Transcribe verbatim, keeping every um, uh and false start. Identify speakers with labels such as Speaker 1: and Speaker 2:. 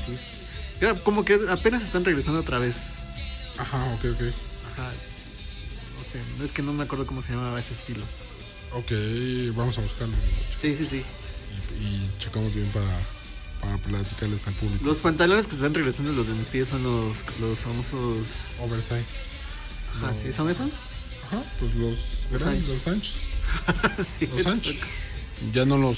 Speaker 1: así. Era como que apenas están regresando otra vez.
Speaker 2: Ajá, ok, ok.
Speaker 1: Ajá. No sé, no es que no me acuerdo cómo se llamaba ese estilo.
Speaker 2: Ok, vamos a buscarlo.
Speaker 1: Sí, sí, sí.
Speaker 2: Y, y checamos bien para, para platicarles al público.
Speaker 1: Los pantalones que están regresando los de mis tíos son los, los famosos...
Speaker 2: Oversize.
Speaker 1: Ajá,
Speaker 2: Los-
Speaker 1: ¿sí? ¿Son esos?
Speaker 2: Ajá, pues los
Speaker 1: Los
Speaker 2: grandes,
Speaker 1: anchos.
Speaker 2: los anchos.
Speaker 1: Sí,
Speaker 2: Los anchos. Ya no los